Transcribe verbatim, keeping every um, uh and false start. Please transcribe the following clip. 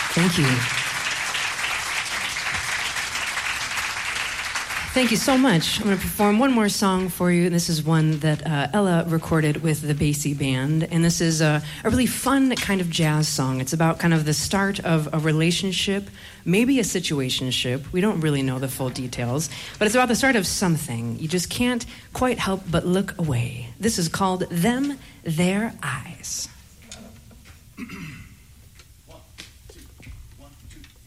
Thank you. Thank you so much. I'm going to perform one more song for you. This is one that uh, Ella recorded with the Basie Band, and this is a, a really fun kind of jazz song. It's about kind of the start of a relationship, maybe a situationship. We don't really know the full details, but it's about the start of something. You just can't quite help but look away. This is called Them, Their Eyes.